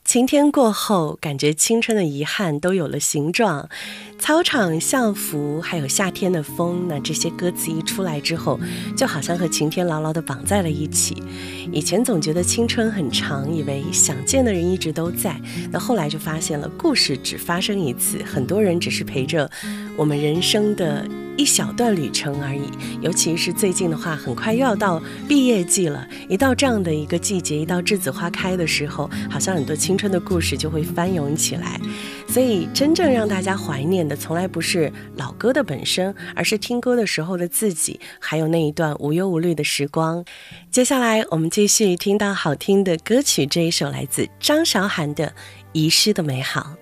晴天过后，感觉青春的遗憾都有了形状。操场、校服，还有夏天的风，那这些歌词一出来之后，就好像和晴天牢牢地绑在了一起。以前总觉得青春很长，以为想见的人一直都在，那后来就发现了，故事只发生一次，很多人只是陪着我们人生的一小段旅程而已。尤其是最近的话，很快又要到毕业季了，一到这样的一个季节，一到栀子花开的时候，好像很多青春的故事就会翻涌起来。所以真正让大家怀念的从来不是老歌的本身，而是听歌的时候的自己，还有那一段无忧无虑的时光。接下来我们继续听到好听的歌曲，这一首来自张韶涵的《遗失的美好》。